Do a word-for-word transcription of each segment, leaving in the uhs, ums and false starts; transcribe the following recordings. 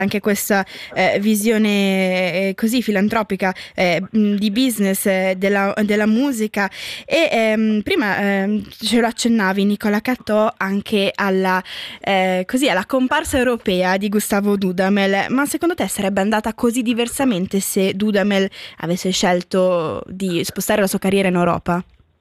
anche questa eh, visione eh, così filantropica eh, di business eh, della, della musica e ehm, prima ehm, ce lo accennavi Nicola Catò anche alla, eh, così, alla comparsa europea di Gustavo Dudamel, ma secondo te sarebbe andata così diversamente se Dudamel avesse scelto di spostare la sua carriera in Europa?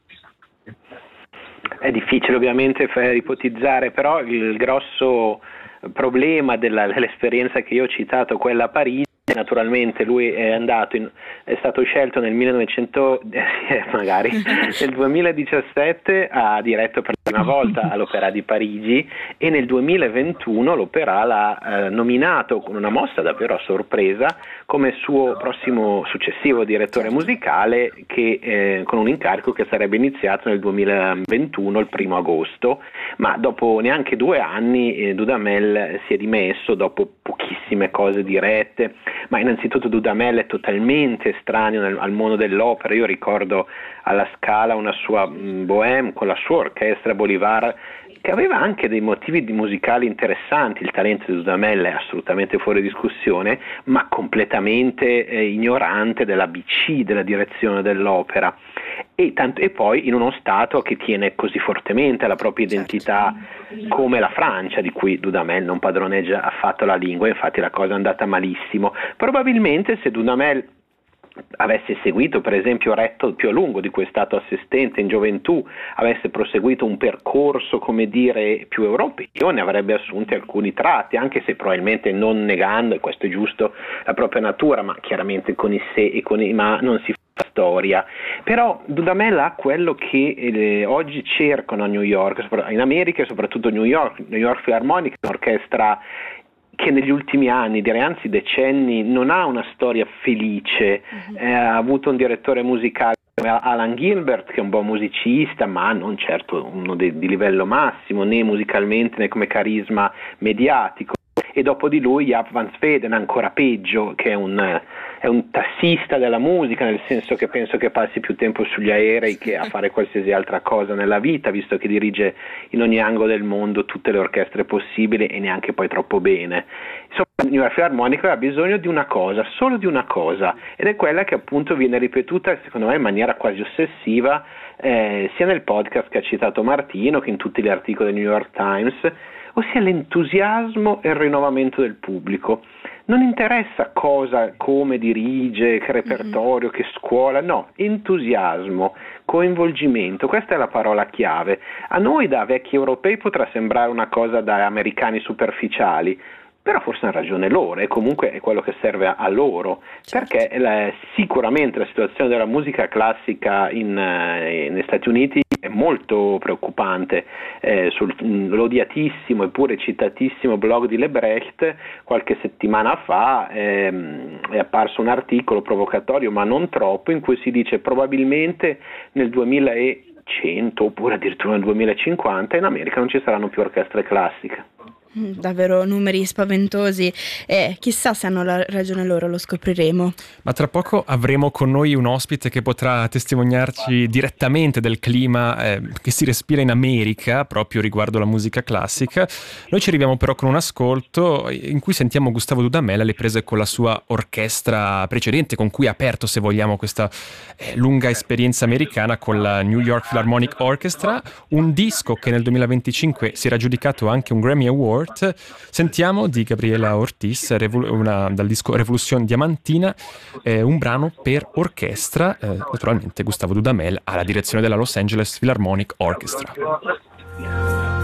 È difficile ovviamente ipotizzare, però il grosso problema della, dell'esperienza che io ho citato, quella a Parigi, naturalmente lui è andato in, è stato scelto nel millenovecento eh, magari nel duemiladiciassette, ha diretto per la prima volta all'Opéra di Parigi e nel duemilaventuno l'Opéra l'ha eh, nominato con una mossa davvero a sorpresa come suo prossimo successivo direttore musicale, che eh, con un incarico che sarebbe iniziato nel duemilaventuno il primo agosto, ma dopo neanche due anni eh, Dudamel si è dimesso dopo pochissime cose dirette. Ma innanzitutto Dudamel è totalmente estraneo nel, al mondo dell'opera. Io ricordo alla Scala una sua mh, bohème con la sua orchestra Bolivar, che aveva anche dei motivi di musicali interessanti. Il talento di Dudamel è assolutamente fuori discussione, ma completamente eh, ignorante dell'A B C, della direzione dell'opera. E, tanto, e poi in uno Stato che tiene così fortemente la propria identità come la Francia, di cui Dudamel non padroneggia affatto la lingua, infatti la cosa è andata malissimo. Probabilmente se Dudamel avesse seguito per esempio Retto più a lungo, di cui è stato assistente in gioventù, avesse proseguito un percorso come dire più europeo, ne avrebbe assunti alcuni tratti, anche se probabilmente non negando, e questo è giusto, la propria natura, ma chiaramente con i se e con i ma non si fa storia. Però Dudamel ha quello che eh, oggi cercano a New York, in America e soprattutto New York, New York Philharmonic, un'orchestra che negli ultimi anni, direi anzi decenni, non ha una storia felice. Uh-huh. Eh, ha avuto un direttore musicale, Alan Gilbert, che è un buon musicista, ma non certo uno de- di livello massimo, né musicalmente né come carisma mediatico. E dopo di lui Jaap van Zweden, ancora peggio, che è un, è un tassista della musica, nel senso che penso che passi più tempo sugli aerei che a fare qualsiasi altra cosa nella vita, visto che dirige in ogni angolo del mondo tutte le orchestre possibili e neanche poi troppo bene. Insomma, il New York Philharmonic ha bisogno di una cosa, solo di una cosa, ed è quella che appunto viene ripetuta secondo me in maniera quasi ossessiva eh, sia nel podcast che ha citato Martino che in tutti gli articoli del New York Times, ossia l'entusiasmo e il rinnovamento del pubblico. Non interessa cosa, come dirige, che repertorio, mm-hmm. che scuola, no, entusiasmo, coinvolgimento, questa è la parola chiave. A noi da vecchi europei potrà sembrare una cosa da americani superficiali, però forse hanno ragione loro, e comunque è quello che serve a, a loro, certo. Perché la, sicuramente la situazione della musica classica in, eh, negli Stati Uniti è molto preoccupante. Eh, sul l'odiatissimo eppure citatissimo blog di Lebrecht qualche settimana fa ehm, è apparso un articolo provocatorio, ma non troppo, in cui si dice probabilmente nel duemilacento oppure addirittura nel duemilacinquanta in America non ci saranno più orchestre classiche. Davvero numeri spaventosi, e chissà se hanno la ragione loro, lo scopriremo. Ma tra poco avremo con noi un ospite che potrà testimoniarci direttamente del clima eh, che si respira in America proprio riguardo la musica classica. Noi ci arriviamo però con un ascolto in cui sentiamo Gustavo Dudamel alle prese con la sua orchestra precedente, con cui ha aperto, se vogliamo, questa eh, lunga esperienza americana con la New York Philharmonic Orchestra, un disco che nel duemilaventicinque si era aggiudicato anche un Grammy Award. Sentiamo di Gabriela Ortiz revol- una, dal disco Revolution Diamantina eh, un brano per orchestra, eh, naturalmente Gustavo Dudamel alla direzione della Los Angeles Philharmonic Orchestra.